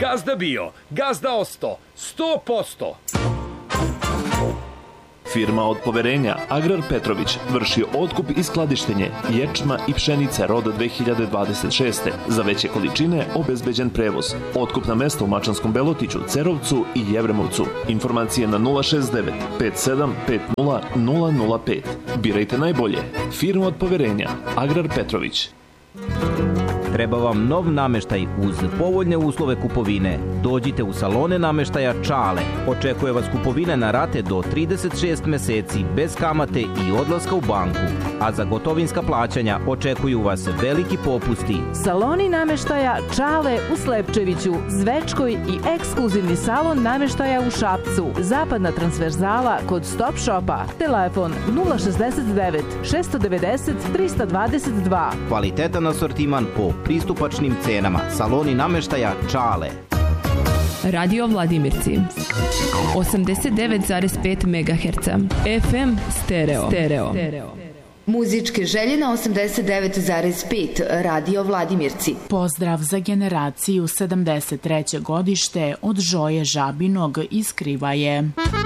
Gazda bio, gazda osto, 100%. Firma od poverenja Agrar Petrović vrši otkup i skladištenje ječma i pšenice roda 2026. Za veće količine obezbeđen prevoz. Otkupna mesta u Mačanskom Belotiću, Cerovcu i Jevremovcu. Informacije na 069 5750 005. Birajte najbolje. Firma od poverenja Agrar Petrović. Treba vam nov nameštaj uz povoljne uslove kupovine. Dođite u salone nameštaja Čale. Očekuje vas kupovina na rate do 36 meseci bez kamate i odlaska u banku. A za gotovinska plaćanja očekuju vas veliki popusti. Saloni nameštaja Čale u Slepčeviću, Zvečkoj i ekskluzivni salon nameštaja u Šapcu. Zapadna transverzala kod Stop Shopa. Telefon 069 690 322. Kvalitetan asortiman po pristupačnim cenama. Saloni nameštaja Čale. Radio Vladimirci 89,5 MHz FM stereo. Muzičke želje na 89,5 Radio Vladimirci. Pozdrav za generaciju 73. godište od Žoje Žabinog iz Krivaje.